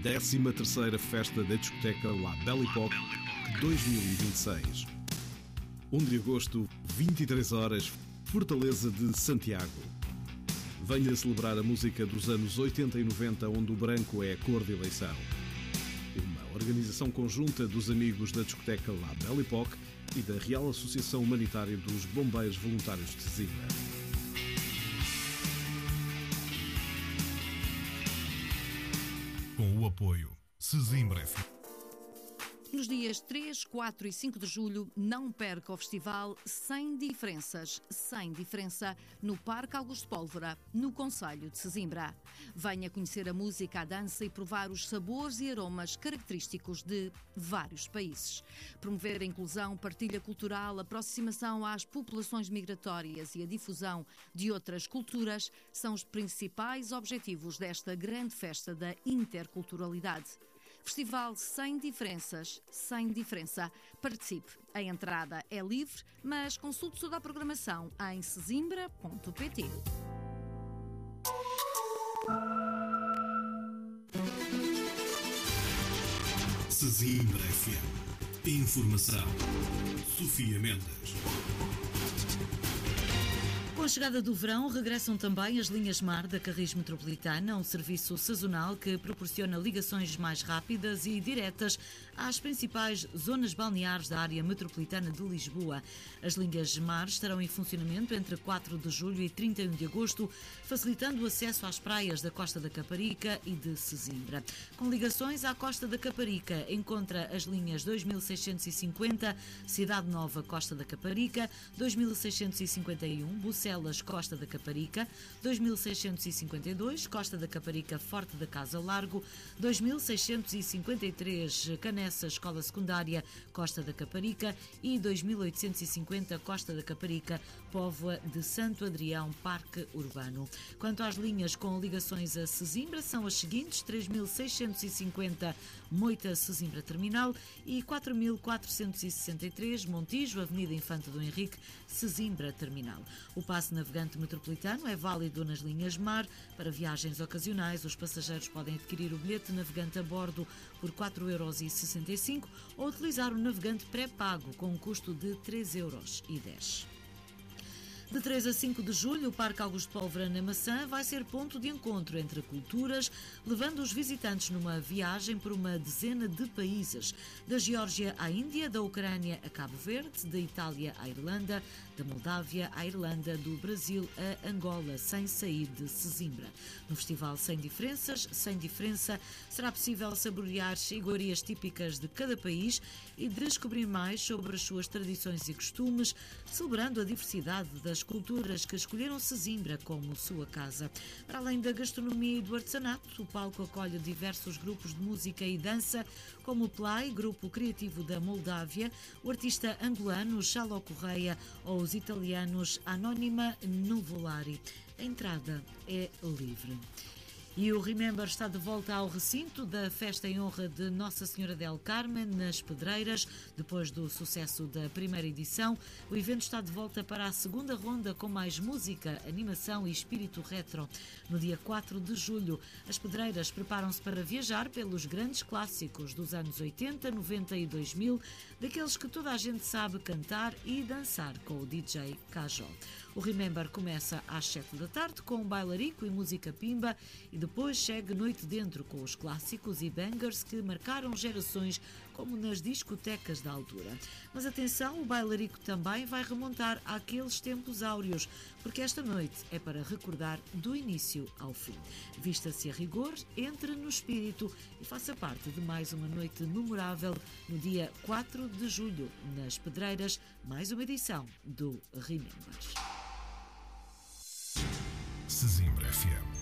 13ª Festa da Discoteca La Belle Époque 2026. 1 de agosto, 23 horas, Fortaleza de Santiago. Venha celebrar a música dos anos 80 e 90, onde o branco é a cor de eleição. Uma organização conjunta dos amigos da Discoteca La Belle Époque e da Real Associação Humanitária dos Bombeiros Voluntários de Sesimbra. Com o apoio Sesimbra FM. Nos dias 3, 4 e 5 de julho, não perca o festival Sem Diferenças, Sem Diferença, no Parque Augusto Pólvora, no concelho de Sesimbra. Venha conhecer a música, a dança e provar os sabores e aromas característicos de vários países. Promover a inclusão, partilha cultural, aproximação às populações migratórias e a difusão de outras culturas são os principais objetivos desta grande festa da interculturalidade. Festival Sem Diferenças, Sem Diferença. Participe. A entrada é livre, mas consulte toda a programação em sesimbra.pt. Sesimbra FM. Informação. Sofia Mendes. Com a chegada do verão, regressam também as linhas Mar da Carris Metropolitana, um serviço sazonal que proporciona ligações mais rápidas e diretas às principais zonas balneares da área metropolitana de Lisboa. As linhas Mar estarão em funcionamento entre 4 de julho e 31 de agosto, facilitando o acesso às praias da Costa da Caparica e de Sesimbra. Com ligações à Costa da Caparica, encontra as linhas 2650, Cidade Nova, Costa da Caparica, 2651, Bucelas, Costa da Caparica, 2652, Costa da Caparica, Forte da Casa Largo, 2653, Canessa, Escola Secundária, Costa da Caparica e 2850, Costa da Caparica, Póvoa de Santo Adrião, Parque Urbano. Quanto às linhas com ligações a Sesimbra, são as seguintes: 3650, Moita, Sesimbra Terminal e 4463, Montijo, Avenida Infante do Henrique, Sesimbra Terminal. O passe navegante metropolitano é válido nas linhas Mar. Para viagens ocasionais, os passageiros podem adquirir o bilhete navegante a bordo por 4,65€ ou utilizar o navegante pré-pago com um custo de 3,10€. De 3 a 5 de julho, o Parque Augusto Pólvora na Maçã vai ser ponto de encontro entre culturas, levando os visitantes numa viagem por uma dezena de países. Da Geórgia à Índia, da Ucrânia a Cabo Verde, da Itália à Irlanda, da Moldávia à Irlanda, do Brasil a Angola, sem sair de Sesimbra. No Festival Sem Diferenças, Sem Diferença, será possível saborear iguarias típicas de cada país e descobrir mais sobre as suas tradições e costumes, celebrando a diversidade das culturas que escolheram Sesimbra como sua casa. Para além da gastronomia e do artesanato, o palco acolhe diversos grupos de música e dança, como o Play, grupo criativo da Moldávia, o artista angolano Xaló Correia ou os italianos Anônima Nuvolari. A entrada é livre. E o Remember está de volta ao recinto da festa em honra de Nossa Senhora del Carmen, nas Pedreiras. Depois do sucesso da primeira edição, o evento está de volta para a segunda ronda com mais música, animação e espírito retro. No dia 4 de julho, as Pedreiras preparam-se para viajar pelos grandes clássicos dos anos 80, 90 e 2000, daqueles que toda a gente sabe cantar e dançar com o DJ Cajó. O Remember começa às 7 da tarde com um bailarico e música pimba e depois segue noite dentro com os clássicos e bangers que marcaram gerações como nas discotecas da altura. Mas atenção, o bailarico também vai remontar àqueles tempos áureos, porque esta noite é para recordar do início ao fim. Vista-se a rigor, entre no espírito e faça parte de mais uma noite memorável no dia 4 de julho, nas Pedreiras, mais uma edição do Remember. Sesimbra FM.